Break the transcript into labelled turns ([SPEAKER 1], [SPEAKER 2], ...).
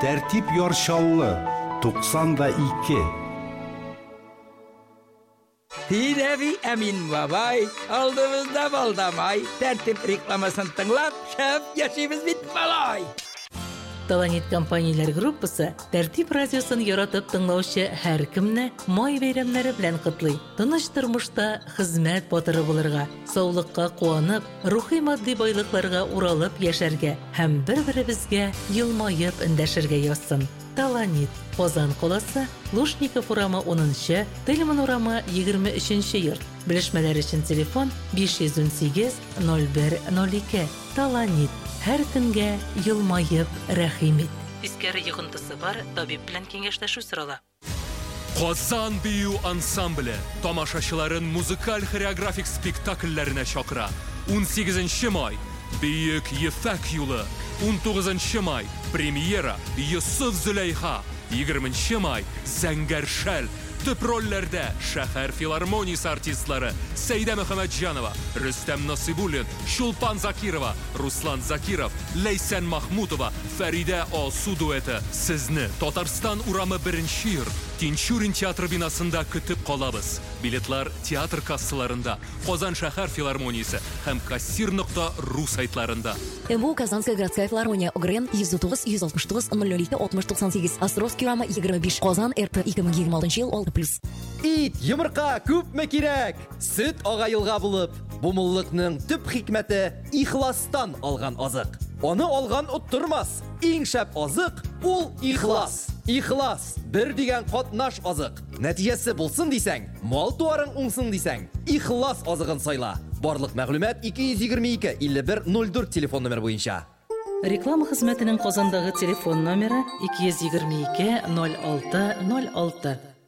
[SPEAKER 1] Тәртип яршаулы 92.
[SPEAKER 2] Hidevi Emin Babay, aldığımızda baldamay, tertip reklamasını tınlap, şef yaşımız bitmalay.
[SPEAKER 3] Таланит компаниялар группасы Тәртип радиосын яратып тыңлаучы һәр кемне май бәйрәмнәре белән котлый. Тыныч тормышта хезмәт батыры булырга, саулыкка куанып, рухи матди байлыкларга уралып яшәргә һәм бер-беребезгә елмаеп эндәшергә язсын. Таланит. Казан каласы, Лушников урамы 10-нчы, Тельман урамы 23-нче йорт. Белешмәләр өчен телефон 518 0102. Таланит. Һәр көнгә елмаеп рәхим ит. Искәре йогынтысы бар, табиб белән киңәшләшү сорала.
[SPEAKER 4] Казан бию ансамбле тамашачыларын музыкаль хореографик спектакльләренә чакыра. 18 май Бөек Ефәк юлы, 19 май премьера Йосыф Зөләйха, 20 май Зәңгәр шәл. Төп рольләрдә шәһәр филармониясе артистлары Сәйдә Мөхәммәтҗанова, Рөстәм Насыйбуллин, Шулпан Закирова, Руслан Закиров, Ләйсән Махмутова, Фәридә Алсу дуэты сезне Татарстан урамы 1-нче йорт Тинчурин театры бинасында көтеп калабыз. Билетлар театр кассаларында, Казан шәһәр филармониясе һәм кассир.ру сайтларында.
[SPEAKER 5] МУ Казанская городская филармония Огрен 109-169-02-98 Островский урамы 25 Казан РТ 2026 ел 6+.
[SPEAKER 6] Ит, йомырка күпме кирәк? Сөт агайлга булып, бу муллыкның төп хикмәте ихластан алган азык. Аны алган оттырмас. Иң шәп азык ул ихлас. Ихлас бер дигән катнаш азык. Нәтиҗәсе булсын дисәң, мал туарың уңсын дисәң, ихлас азыгын сайла. Барлык мәгълүмат 222-51-04 телефон номер буенча.
[SPEAKER 3] Реклама хезмәтенең Казандагы телефон номеры 222 06 06.